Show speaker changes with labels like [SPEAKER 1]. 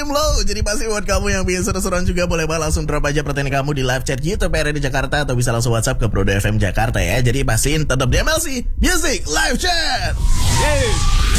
[SPEAKER 1] jomblo. Jadi pasti buat kamu yang biasa seru-seruan juga, boleh banget langsung drop aja pertanyaan kamu di live chat YouTube RRI Jakarta, atau bisa langsung WhatsApp ke Brodo FM Jakarta ya. Jadi pastiin tetap di MLC Music Live Chat.